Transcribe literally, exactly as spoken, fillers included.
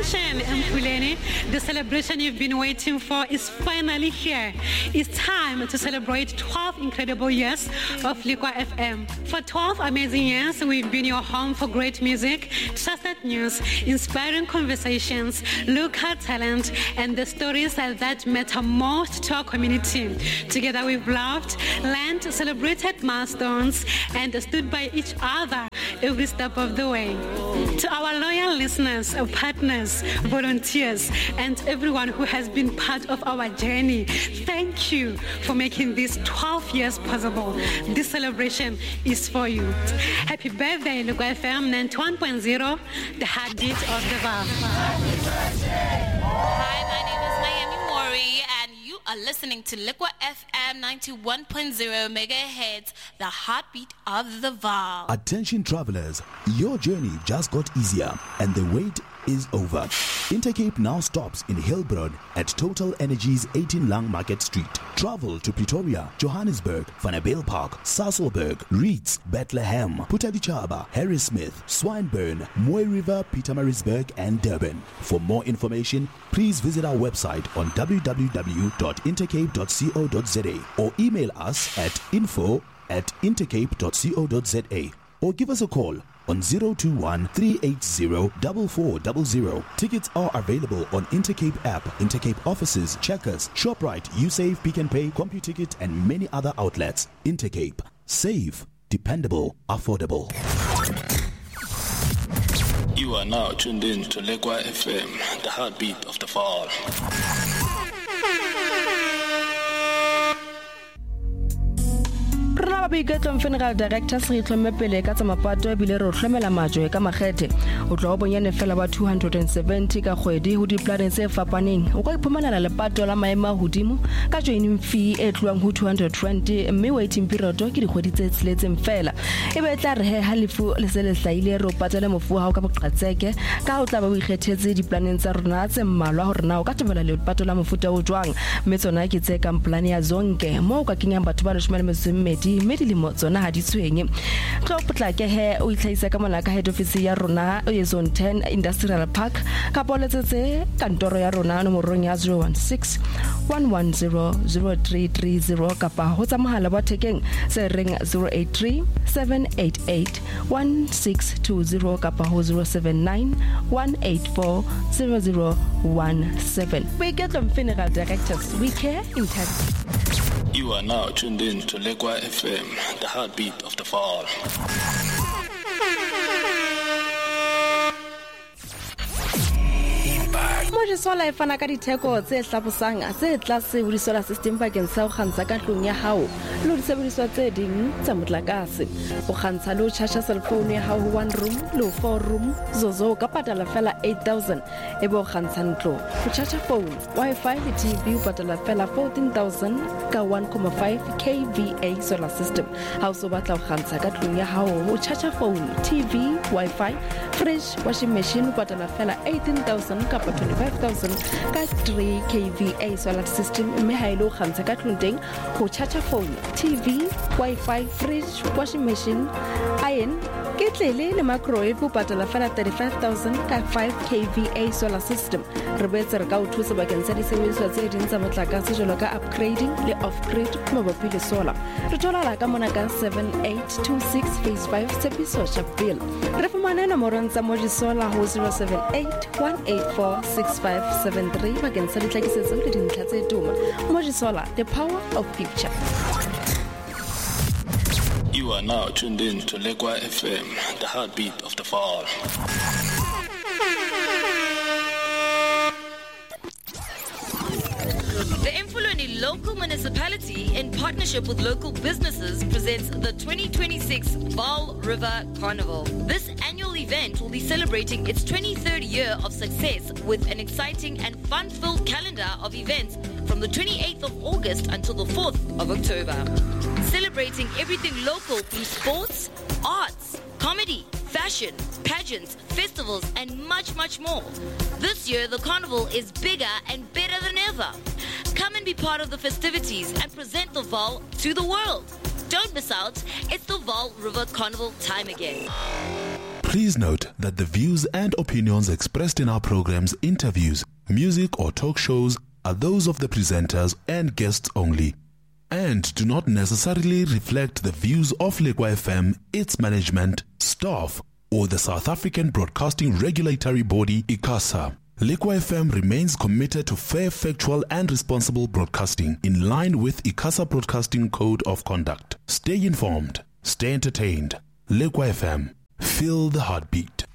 Attention, Mpuleni, the celebration you've been waiting for is finally here. It's time to celebrate twelve incredible years of Liqua F M. For twelve amazing years, we've been your home for great music, trusted news, inspiring conversations, local talent, and the stories that matter most to our community. Together we've loved, learned, celebrated milestones, and stood by each other every step of the way. To our loyal listeners, partners, volunteers, and everyone who has been part of our journey, thank you for making these twelve years possible. This celebration is for you. Happy birthday, Liqua F M ninety-one point zero, the heartbeat of the Vaal. Hi, my name is Miami Mori, and you are listening to Liqua F M ninety-one point zero megahertz, the heartbeat of the Vaal. Attention travelers, your journey just got easier and the wait is over. Intercape now stops in Hillbroad at Total Energies eighteen Lang Market Street. Travel to Pretoria, Johannesburg, Vanabale Park, Sasolburg, Reeds, Bethlehem, Putadichaba, Harrismith, Swinburne, Moy River, Pietermaritzburg, and Durban. For more information, please visit our website on w w w dot intercape dot co dot za or email us at info at intercape dot co dot za or give us a call on zero two one, three eight zero, four four zero zero. Tickets are available on Intercape app, Intercape offices, Checkers, ShopRite, USave, Pick and Pay, CompuTicket, and many other outlets. Intercape. Safe, dependable, affordable. You are now tuned in to Liqua F M, the heartbeat of the Vaal. Rona ba boiketlo General Director se itlhomme pele ka tsa mapato e bile re hlomela majwe ka makgethe o tlo bonyane fela ba two hundred seventy ka kgwedi ho di planning tse fapaneng o ka iphumanela lepato la maema hodimo ka joining fee e tluang ho two hundred twenty mme waiting period ke dikgwedi tse tseletseng fela e be tla re he halifu le se le hlaile re o patela mofu ha o ka boqatseke ka o tla ba o ikgethetse di planning tsa rona tse mmalwa hore na o ka tebela lepato la mofuta o jwang mme tsona ke tse ka plan ya zonke mo o ka kenyang batho ba le shomela mesemmedi medili mo tsona ha di tshwenye tlo potla ke he o itlhaisa ka mona ka head office ya rona e zone ten industrial park ka boletsetse kantoro ya rona no morong ya zero one six, one one zero, zero three three zero kapa ho tsa mohala wa thekeng se ring zero eight three, seven eight eight, one six two zero kapa ho zero seven nine, one eight four, zero zero one seven. We get them General Directors, we care integrity. You are now tuned in to Liqua F M, the heartbeat of the Vaal. Moje sola e fana ka ditheko tse hlabosang tse tlase ho di solar system bakeng sa ho kgantsha ka tlung ya hao le ho disebediswa tse ding tsa motlakase o kgantsha le ho charge cell phone ya hao one room le four room zozo ka patala fela eight thousand e bo kgantsha ntlo ho charge phone wifi le T V o patala fela fourteen thousand ka one point five K V A solar system ha o so batla ho kgantsha ka tlung ya hao ho charge phone T V wifi fridge washing machine o patala fela eighteen thousand ka twenty-five thousand ka three K V A solar system mme ha ile o kgantsha ka tlung teng ho charge phone T V wifi fridge washing machine iron ketlele le microwave o patala fela thirty-five thousand ka five K V A solar system re boetse re ka o thusa bakeng sa disebediswa tse ding tsa motlakase jalo ka upgrading le off-grid mabapi le solar re thola la ka mona ka seven eight two six phase five Tshepiso Sharpeville re fumana nomoro tsa Moji Solar ho zero seven eight, one eight four, six five seven three bakeng sa ditlhakisetso le dintlha tse tuma. Moji Solar, the power of future. You are now tuned in to Liqua F M, the heartbeat of the Vaal. The Mfulweni Local Municipality, in partnership with local businesses, presents the twenty twenty-six Vaal River Carnival. This annual event will be celebrating its twenty-third year of success with an exciting and fun-filled calendar of events from the twenty-eighth of August until the fourth of October. Celebrating everything local through sports, arts, comedy, fashion, pageants, festivals, and much, much more. This year, the carnival is bigger and better than ever. Come and be part of the festivities and present the Vaal to the world. Don't miss out. It's the Vaal River Carnival time again. Please note that the views and opinions expressed in our programs, interviews, music or talk shows are those of the presenters and guests only, and do not necessarily reflect the views of Lekwa F M, its management, staff, or the South African Broadcasting Regulatory Body, ICASA. Lekwa F M remains committed to fair, factual and responsible broadcasting in line with ICASA Broadcasting Code of Conduct. Stay informed, stay entertained. Lekwa F M, feel the heartbeat.